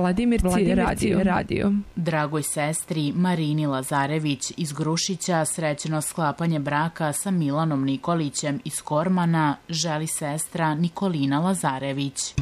Vladimirci radio. Dragoj sestri Marini Lazarević iz Grušića srećno sklapanje braka sa Milanom Nikolićem iz Kormana želi sestra Nikolina Lazarević.